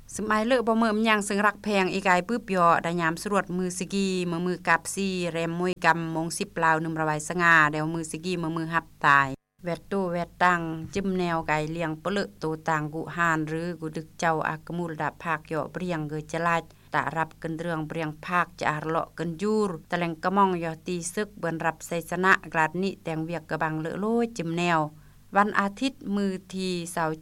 สมัยเลอะบ่เมิมยังซึ่งรักแพงอีกายปึ๊บยอได้ยามสรวดมือสิกีมือกับซี่แรมมวยกำมง10ลาว1ระไว้สง่าเดี๋ยวมือสิกีมือหับตายแวดโตแวดตังจิ้มแนวไก่เลี้ยงเปลอะโตต่างกุหานหรือกุดึกเจ้าอากมูลดาภาคยอเปรียงเกยจะลาดตะรับกันเรื่องเปรียงภาคจะอาเลาะกันยูรตะแลงกะมองยอตีซึกเบิ่นรับไสชนะกลาดนิแต่งเวียกกะบังเลอะโลยจิ้มแนววันอาทิตย์มือที่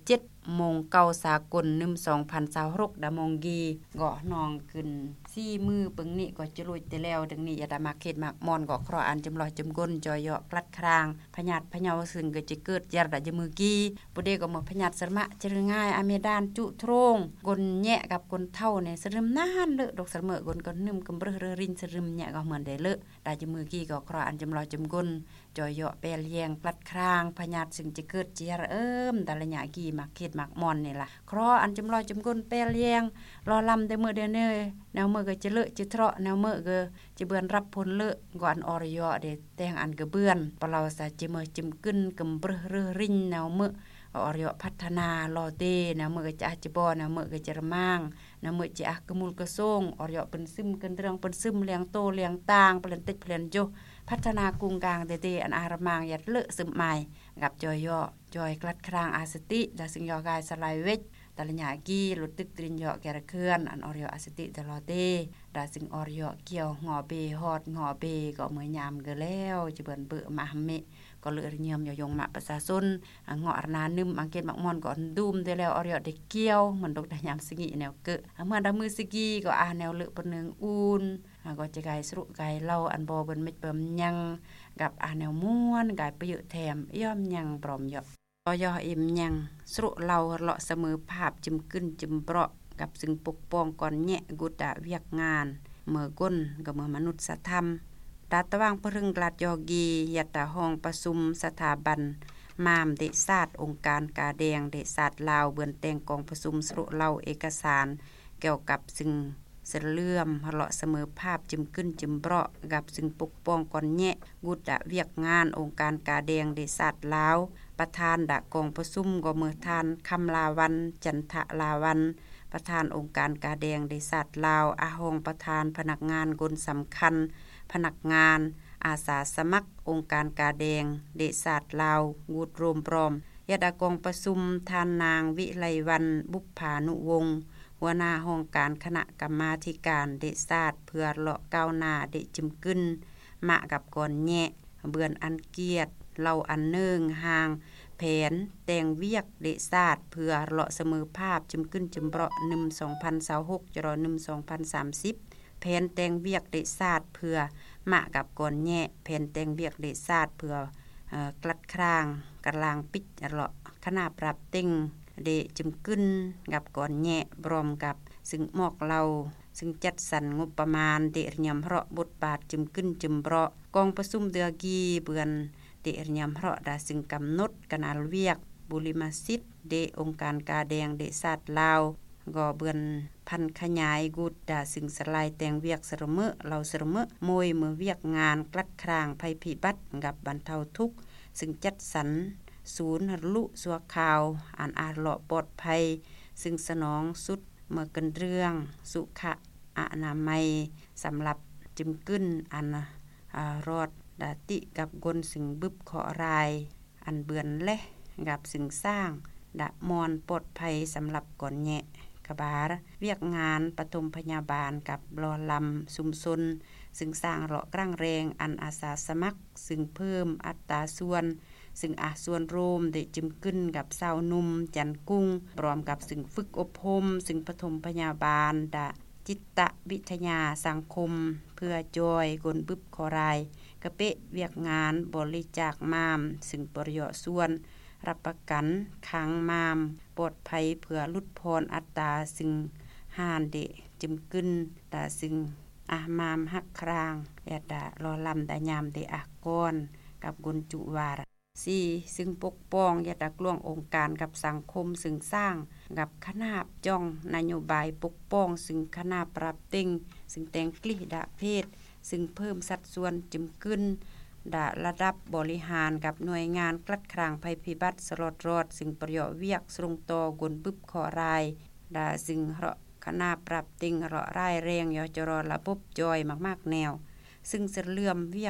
27โมงเก้าสากล2026ดามงกีเกาะนองขึ้น4มือปึงนี้ก็จะลุยแต่แล้วดังนี้อย่าดามาเขตมากมอนก็เคราะห์อันจำลอยจำก้นจอยเหาะกลัดครางพญาตพะเยาซึ่งก็จะเกิดยาดะมือกีบ่ได้ก็มาพญาตสมะจะง่ายอเมดานจุโทรงกนแยะกับกนเท่าเนี่ยสรึมนานเลอะดอกเสมอกนก็นึมกำเรอรินสรึมแยะก็เหมือนได้เลอะดาจะมือกีก็เคราะห์อันจำลอยจำก้นจอยเหาะแปลแยงกลัดครางพญาตซึ่งจะเกิดเจียแต่ละหยากีมาเขตมากมอนนี่ล่ะเคราะห์อันจำลอยจำก้นแปลแยงรอลำได้มื้อเดียวนี้แนวมื้อก็จะเลอะจะเทาะแนวมื้อก็จะเบือนรับผลเลอะก่อนอรยเดแต่งอันกระเบือนปเราสะจิมื้อจิมกึ้นกำเรอรินแนวมื้ออรยพัฒนาลอเตแนวมื้อก็จะอาจจะบ่แนวมื้อก็จะระมางแนวมื้อจะอักกะมุลกะส่งอรยเป็นซึมกันเรื่องเป็นซึมเลี้ยงโตเลี้ยงต่างเปลี่ยนติดเปลี่ยนโยพัฒนากรุงกลางเตอันอารมางยัดเลอะซึมใหม่กับจอยจอยกลัดครางอาสติและซึ่งยอกายสลายเวชตะละหยากีลุตึกตรินยอแกระเคลื่อนอันอรยอาสติตลอเตดาซึ่งอรยเกี่ยวงอเบฮอดงอเบก็เมื่อยามก็แล้วจะเบิ่นเบิ่มาหำเมก็เลอะเงียมยองมาประชาชนงออนานึมอังเกตมักมอนก็ดูมได้แล้วอรยได้เกี่ยวเหมือนดอกได้ยามสิงิแนวเกะเมื่อดามือสิกีก็แนวเลอะปนึงอูนก็จะไกสรุไกเล่าอันบ่เบิ่นเม็ดเบิ่มยังกับแนวม่วนกายประโยชน์แถมย่อมยังปลอมยอยอิ่มยังสรุเราเลาะเสมอภาพจิมขึ้นจิมเปราะกับซึ่งปกป้องก่อนแยะกุดะเวียกงานเมื่อก้นกับเมื่อมนุษยธรรมดาตะว่างพรึงกลาดยอกียัตตาห้องประชุมสถาบันมามเดชาติองค์การกาแดงเดชาติลาวเบือนแต่งกองประชุมสรุเราเอกสารเกี่ยวกับซึ่งเสเลื่อมเลาะเสมอภาพจิมขึ้นจิมเปราะกับซึ่งปกป้องก่อนแยะกุดะเวียกงานองค์การกาแดงเดชาติลาวประธานดะกองประชุมก็เมื่อทานคำลาวันจันทะลาวันประธานองค์การกาแดงเดชาติลาวอาหงประธานพนักงานกลสำคัญพนักงานอาสาสมัครองค์การกาแดงเดชาติลาววูดโรมปรอมยะดากองประชุมทานนางวิไลวันบุพภานุวงศ์หัวหน้าห้องการคณะกรรมาธิการเดชาติเพื่อเลาะก้าวหน้าเดจิมกึ้นมะกับก่อนแยะเบือนอันเกียรติเล่าอันเนิ่งห่างแผนแต่งเวียกเดชาติเพื่อเลาะเสมอภาพจิมขึ้นจิมเปราะ2026จร2030แผนแต่งเวียกเดชาติเพื่อมะกับก่อนแยะแผนแต่งเวียกเดชาติเพื่อกลัดครางกลางปิดเลาะคณะปรับติ่งเดจิมขึ้นกับก่อนแยะบรอมกับซึ่งหมอกเราซึ่งจัดสรรงบประมาณเดรยำเพราะบทบาทจิมขึ้นจิมเปราะกองประชุมเดือกีเบือนเดรยำเพราะดาซึ่งกำหนดกันอาเวียกบุริมาสิทธิ์เดองค์การกาแดงเดชาติลาวก็เบือนพันขยายกุดดาซึ่งสลายแต่งเวียกเสมอเราเสมอมวยมือเวียกงานกลัดครางภัยพิบัติกับบรรเทาทุกข์ซึ่งจัดสรรศูนย์ลุสัวข่าวอาเลาะปลอดภัยซึ่งสนองสุดเมื่อกันเรื่องสุขอนามัยสำหรับจิมกึ้นรอดดาติกับกลซึ่งบึบขอรายอันเบือนและกับซึ่งสร้างดะมอนปลอดภัยสำหรับก่อนแยะกบาเวียกงานปฐมพยาบาลกับรอลำชุมชนซึ่งสร้างเลาะกลางแรงอันอาสาสมัครซึ่งเพิ่มอัตราส่วนซึ่งส่วนรวมได้จิมขึ้นกับสาวนุ่มจันกุ้งพร้อมกับซึ่งฝึกอบรมซึ่งปฐมพยาบาลจิตวิทยาสังคมเพื่อจอยกลบึบขอรายกระเปะเวียกงานบริจาคมามซึ่งประโยชน์ส่วนรับประกันค้างมามปลอดภัยเพื่อลดพรอัตราซึ่งหานเดจิมขึ้นซึ่งมามหักครางแอดรอลำยามเดกอนกับกุญจุวาระ4ซึ่งปกป้องยะตะกล่วงองค์การกับสังคมซึ่งสร้างกับคณะจ้องนโยบายปกป้องซึ่งคณะปรับติงซึ่งแต่งกลิดาเพศซึ่งเพิ่มสัดส่วนจิมขึ้นระดับบริหารกับหน่วยงานกลัดครางภัยพิบัติสลอดรอดซึ่งประโยชน์เวียกสรงต่อกลบึบขอรายดาซึ่งเราะคณะปรับติงเราะร่ายแรงยอจรระบบจอยมากๆแนวซึ่งจะเลื่อมเวีย